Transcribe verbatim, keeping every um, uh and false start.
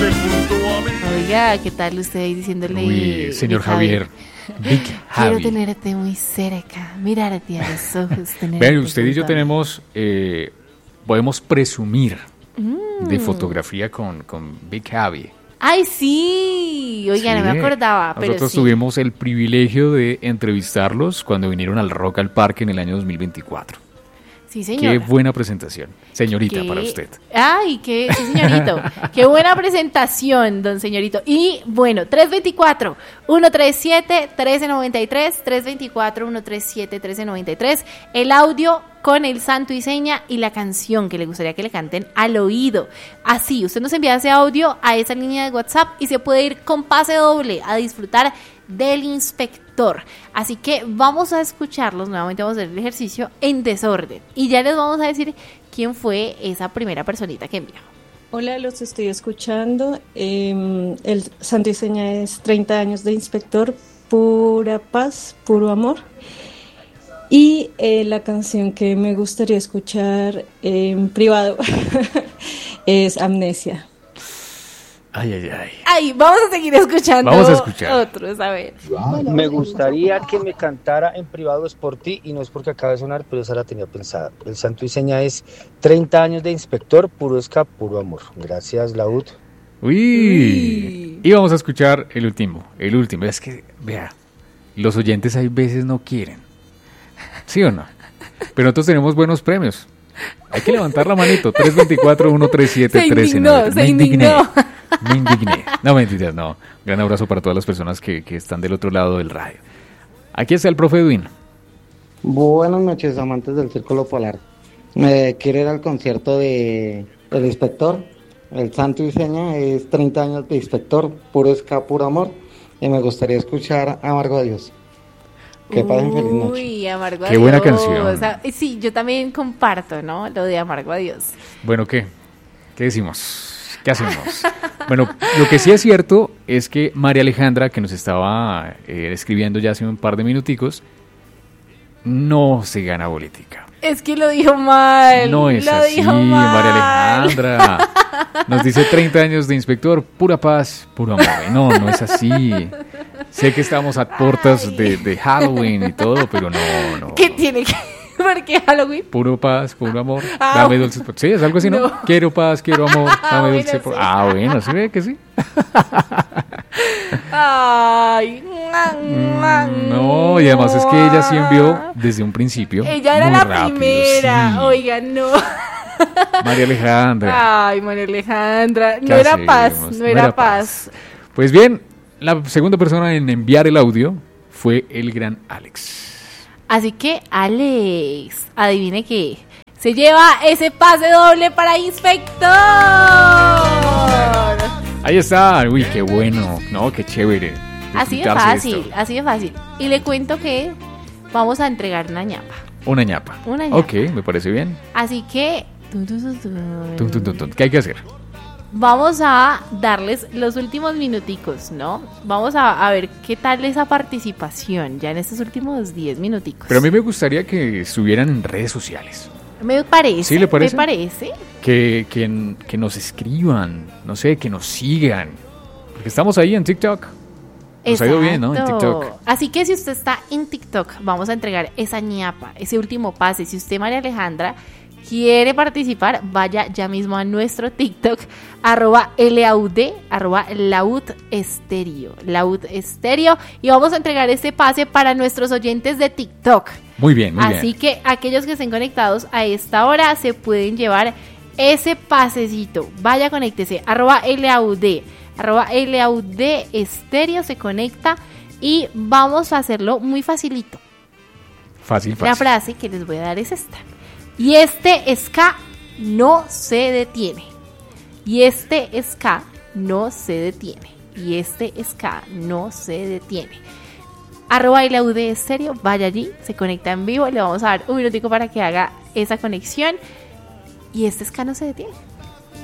junto a mí. Oiga, ¿qué tal usted ahí diciéndole? Uy, señor Big Javier. Big Quiero Javi. tenerte muy cerca, mirarte a los ojos. Vean, usted y yo tenemos, eh, podemos presumir Mm. de fotografía con, con Big Javi. ¡Ay, sí! Oiga, no Sí. me acordaba, pero Nosotros sí. tuvimos el privilegio de entrevistarlos cuando vinieron al Rock al Parque en el año dos mil veinticuatro. Sí, Qué señora. buena presentación, señorita, Qué- para usted. Ay, qué, sí, señorito. Qué buena presentación, don señorito. Y bueno, tres dos cuatro, uno tres siete, uno tres nueve tres, tres dos cuatro, uno tres siete, uno tres nueve tres, el audio con el santo y seña y la canción que le gustaría que le canten al oído. Así, usted nos envía ese audio a esa línea de WhatsApp y se puede ir con pase doble a disfrutar del inspector. Así que vamos a escucharlos nuevamente, vamos a hacer el ejercicio en desorden y ya les vamos a decir quién fue esa primera personita que envió. Hola, los estoy escuchando. Eh, el santo y seña es treinta años de inspector, pura paz, puro amor. Y eh, la canción que me gustaría escuchar en privado es Amnesia. Ay, ay, ay. Ay, vamos a seguir escuchando Vamos a escuchar. otros, a ver. Me gustaría que me cantara en privado Es por ti, y no es porque acabe de sonar, pero esa la tenía pensada. El santo y seña es treinta años de inspector, puro ska, puro amor. Gracias, Laúd. Uy. Uy. Y vamos a escuchar el último, el último. Es que, vea, los oyentes hay veces no quieren. ¿Sí o no? Pero nosotros tenemos buenos premios. Hay que levantar la manito. tres dos cuatro, uno tres siete, Se uno tres indignó, nueve. se Me indigné. indignó. Me indigné. No, mentiras, no. Gran abrazo para todas las personas que, que están del otro lado del radio. Aquí está el profe Edwin. Buenas noches, amantes del Círculo Polar. Me quiero ir al concierto de El Inspector. El santo y seña es treinta años de inspector, puro ska, puro amor. Y me gustaría escuchar Amargo Adiós. Que pasen feliz noche. Uy, Amargo Qué buena Adiós. canción. O sea, sí, yo también comparto, ¿no? Lo de Amargo Adiós. Bueno, ¿qué? ¿Qué decimos? ¿Qué hacemos? Bueno, lo que sí es cierto es que María Alejandra, que nos estaba eh, escribiendo ya hace un par de minuticos, no se gana boletica. Es que lo dijo mal. No es lo así, dijo mal. María Alejandra. Nos dice treinta años de inspector, pura paz, puro amor. No, no es así. Sé que estamos a puertas de, de Halloween y todo, pero no, no. ¿Qué tiene que ¿Por qué Halloween? Puro paz, puro amor, Ah, dame dulces. por- Sí, es algo así, ¿no? no. Quiero paz, quiero amor, dame Bueno, dulce. por- sí. Ah, bueno, ¿sí ve que sí? Ay. Mm, No, y además es que ella sí envió desde un principio. Ella era muy la rápido, primera. sí. Oiga, no. María Alejandra. Ay, María Alejandra. No ¿Qué era paz, hacemos? no era paz. Pues bien, la segunda persona en enviar el audio fue el gran Alex. Así que, Alex, adivine qué. Se lleva ese pase doble para inspector. Ahí está. Uy, qué bueno. No, qué chévere. Así de disfrutarse fácil, esto. así de fácil. Y le cuento que vamos a entregar una ñapa. Una ñapa. Una ñapa. Ok, me parece bien. Así que tun, tun, tun, tun. Tun, tun, tun, tun. ¿Qué hay que hacer? Vamos a darles los últimos minuticos, ¿no? Vamos a, a ver qué tal esa participación ya en estos últimos diez minuticos. Pero a mí me gustaría que estuvieran en redes sociales. Me parece. ¿Sí le parece? Me parece. Que, que, que nos escriban, no sé, que nos sigan. Porque estamos ahí en TikTok. Nos ha ido bien, ¿no? En Exacto. TikTok. Así que si usted está en TikTok, vamos a entregar esa ñapa, ese último pase. Si usted, María Alejandra, quiere participar, vaya ya mismo a nuestro TikTok, arroba laud, arroba laud estéreo, laud estéreo, y vamos a entregar este pase para nuestros oyentes de TikTok. Muy bien, muy Así bien. que aquellos que estén conectados a esta hora se pueden llevar ese pasecito. Vaya, conéctese, arroba laud, arroba laud estéreo, se conecta y vamos a hacerlo muy facilito. Fácil, La fácil. frase que les voy a dar es esta. Y este ska no se detiene. Y este ska no se detiene. Y este ska no se detiene. Arroba laud estéreo, vaya allí, se conecta en vivo, le vamos a dar un minutico para que haga esa conexión. Y este ska no se detiene.